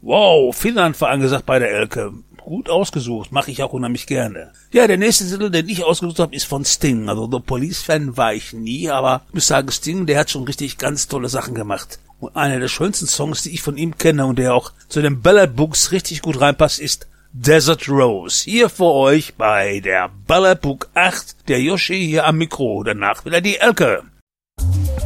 Wow, Finnland war angesagt bei der Elke. Gut ausgesucht, mache ich auch unheimlich gerne. Ja, der nächste Titel, den ich ausgesucht habe, ist von Sting. Also The Police-Fan war ich nie, aber ich muss sagen, Sting, der hat schon richtig ganz tolle Sachen gemacht. Und einer der schönsten Songs, die ich von ihm kenne und der auch zu den Ballad Books richtig gut reinpasst, ist Desert Rose. Hier für euch bei der Ballad Book 8, der Yoshi hier am Mikro. Danach wieder die Elke.